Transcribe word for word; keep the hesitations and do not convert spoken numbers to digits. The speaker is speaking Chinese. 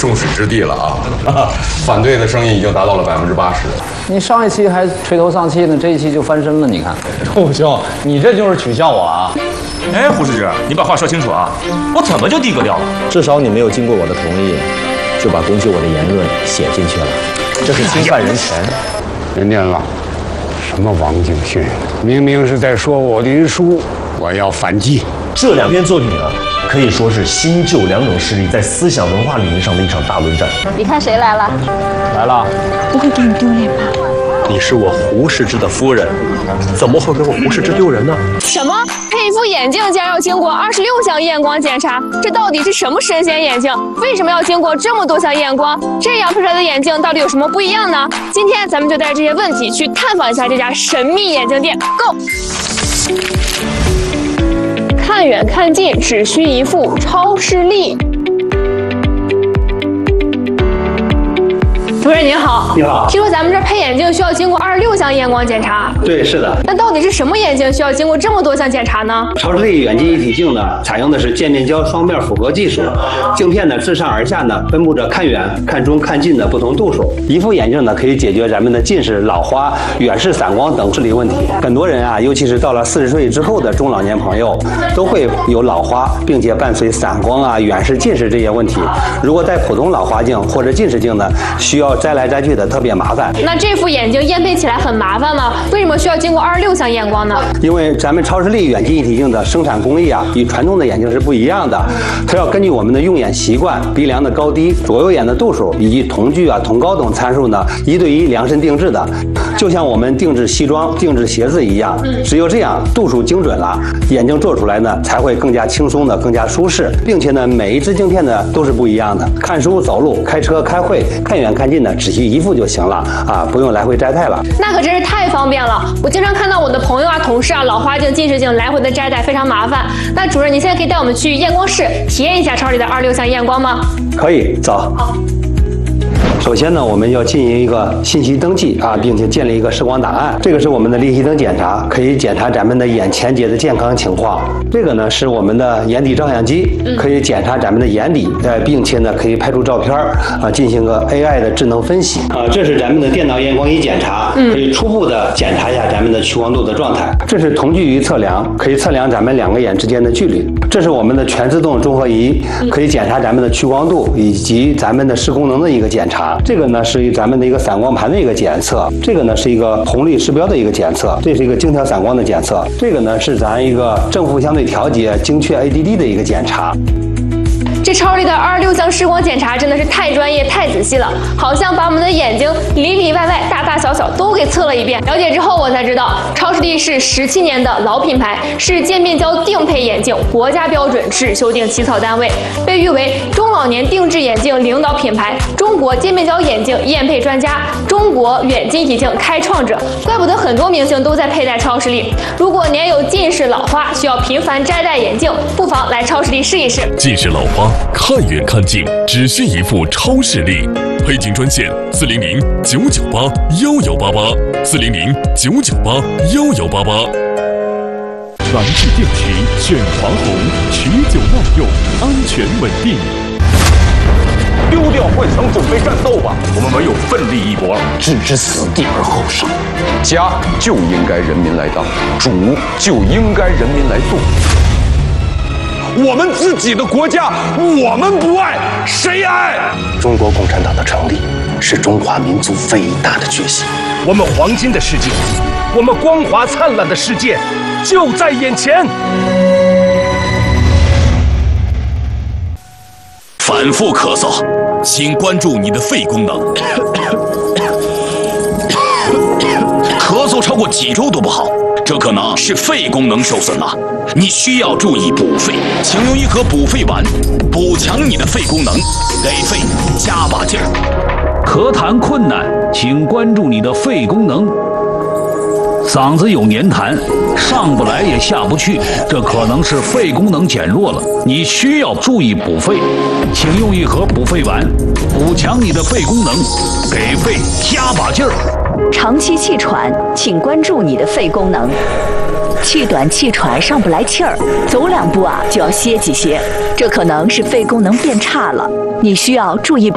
众矢之的了啊！反对的声音已经达到了百分之八十。 你上一期还垂头丧气呢，这一期就翻身了。你看， 臭兄，你这就是取笑我啊！ 哎，胡世之，你把话说清楚啊！我怎么就低格调了？ 至少你没有经过我的同意，就把攻击我的言论写进去了，这是侵犯人权。 任天朗，什么王敬轩，明明是在说我的书，我要反击。 这两篇作品啊，可以说是新旧两种势力在思想文化领域上的一场大论战。 你看谁来了？ 来了， 不会给你丢脸吧？ 你是我胡适之的夫人，怎么会给我胡适之丢人呢？ 什么？配一副眼镜竟然要经过二十六项验光检查？这到底是什么神仙眼镜？为什么要经过这么多项验光？这样配出来的眼镜到底有什么不一样呢？今天咱们就带着这些问题去探访一下这家神秘眼镜店。Go！ 看远看近，只需一副超视力。主任您好， 你好。 听说咱们这儿配眼镜需要经过二十六项验光检查。 对，是的。 那到底是什么眼镜需要经过这么多项检查呢？ 超视力远近一体镜呢，采用的是渐变焦双面复合技术，镜片呢自上而下呢分布着看远、看中、看近的不同度数。一副眼镜呢可以解决咱们的近视、老花、远视、散光等视力问题。很多人啊，尤其是到了四十岁之后的中老年朋友，都会有老花，并且伴随散光啊、远视、近视这些问题。如果戴普通老花镜或者近视镜呢，需要摘来摘去的特别麻烦。 那这副眼镜验配起来很麻烦吗？为什么需要经过二十六项验光呢？ 因为咱们超视力远近一体镜的生产工艺啊，与传统的眼镜是不一样的。它要根据我们的用眼习惯、鼻梁的高低、左右眼的度数以及瞳距啊、瞳高等参数呢，一对一量身定制的。就像我们定制西装、定制鞋子一样，只有这样度数精准了，眼镜做出来呢才会更加轻松的、更加舒适，并且呢每一只镜片呢都是不一样的。看书、走路、开车、开会，看远看近呢，只需一副就行了啊，不用来回摘戴了。 那可真是太方便了！我经常看到我的朋友啊、同事啊，老花镜、近视镜来回的摘戴，非常麻烦。那主任，你现在可以带我们去验光室体验一下超视力的二十六项验光吗？ 可以，走。好。首先呢，我们要进行一个信息登记啊，并且建立一个视光档案。这个是我们的立体灯检查，可以检查咱们的眼前节的健康情况。这个呢是我们的眼底照相机，可以检查咱们的眼底，呃，并且呢可以拍出照片啊，进行个 A I 的智能分析啊。这是咱们的电脑验光仪检查，可以初步的检查一下咱们的屈光度的状态。这是瞳距仪测量，可以测量咱们两个眼之间的距离。这是我们的全自动综合仪，可以检查咱们的屈光度以及咱们的视功能的一个检查。这个呢是咱们的一个散光盘的一个检测，这个呢是一个红绿视标的一个检测，这是一个精调散光的检测，这个呢是咱一个正负相对调节精确 A D D 的一个检查。 这超视力的二十六项视光检查真的是太专业、太仔细了，好像把我们的眼睛里里外外、大大小小都给测了一遍。了解之后，我才知道超视力是十七年的老品牌，是渐变焦定配眼镜国家标准质修订起草单位，被誉为中老年定制眼镜领导品牌、中国渐变焦眼镜验配专家、中国远近体镜开创者。怪不得很多明星都在佩戴超视力。如果您有近视、老花，需要频繁摘戴眼镜，不妨来超视力试一试。 近视、老花。看远看近，只需一副超视力。配镜专线：四零零九九八幺幺八八，四零零九九八幺幺八八。燃质电池选华虹，持久耐用，安全稳定。 丢掉幻想，准备战斗吧！我们唯有奋力一搏， 置之死地而后生。家就应该人民来当，主就应该人民来做。我们自己的国家，我们不爱，谁爱？ 中国共产党的成立是中华民族伟大的决心。 我们黄金的世界，我们光华灿烂的世界，就在眼前。 反复咳嗽，请关注你的肺功能。咳嗽超过几周都不好，这可能是肺功能受损了。你需要注意补肺，请用一盒补肺丸，补强你的肺功能，给肺加把劲儿。 咳痰困难，请关注你的肺功能。嗓子有黏痰，上不来也下不去，这可能是肺功能减弱了，你需要注意补肺，请用一盒补肺丸，补强你的肺功能，给肺加把劲儿。 长期气喘，请关注你的肺功能。气短气喘上不来气儿，走两步啊就要歇几歇，这可能是肺功能变差了，你需要注意。